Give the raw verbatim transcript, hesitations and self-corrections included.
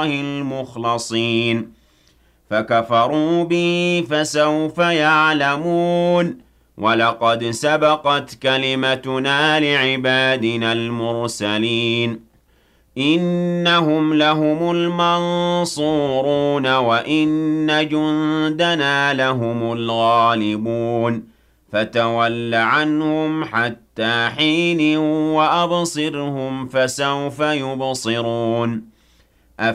المخلصين فكفروا به فسوف يعلمون ولقد سبقت كلمتنا لعبادنا المرسلين إنهم لهم المنصورون وإن جندنا لهم الغالبون فتول عنهم حتى حين وأبصرهم فسوف يبصرون